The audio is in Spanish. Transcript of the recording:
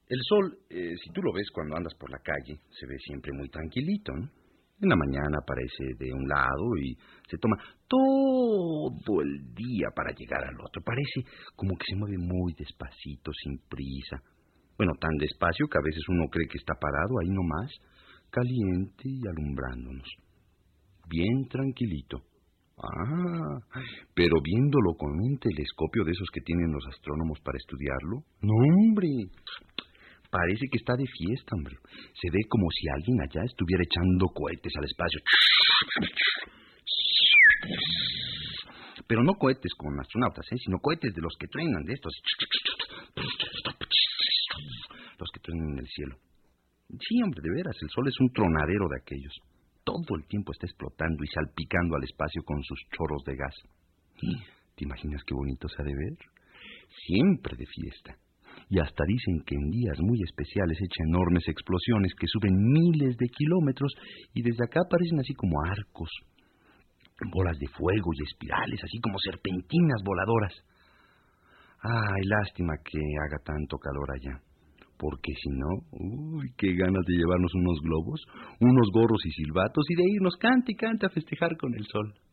El sol, si tú lo ves cuando andas por la calle, se ve siempre muy tranquilito, ¿no? En la mañana aparece de un lado y se toma todo el día para llegar al otro. Parece como que se mueve muy despacito, sin prisa. Bueno, tan despacio que a veces uno cree que está parado ahí nomás, caliente y alumbrándonos. Bien tranquilito. Ah, pero viéndolo con un telescopio de esos que tienen los astrónomos para estudiarlo, no, hombre, parece que está de fiesta, hombre. Se ve como si alguien allá estuviera echando cohetes al espacio. Pero no cohetes con astronautas, sino cohetes de los que truenan, de estos. Los que truenan en el cielo. Sí, hombre, de veras, el sol es un tronadero de aquellos. Todo el tiempo está explotando y salpicando al espacio con sus chorros de gas. ¿Te imaginas qué bonito se ha de ver? Siempre de fiesta. Y hasta dicen que en días muy especiales echa enormes explosiones que suben miles de kilómetros y desde acá aparecen así como arcos, bolas de fuego y espirales, así como serpentinas voladoras. Ay, lástima que haga tanto calor allá. Porque si no, qué ganas de llevarnos unos globos, unos gorros y silbatos y de irnos cante y cante a festejar con el sol.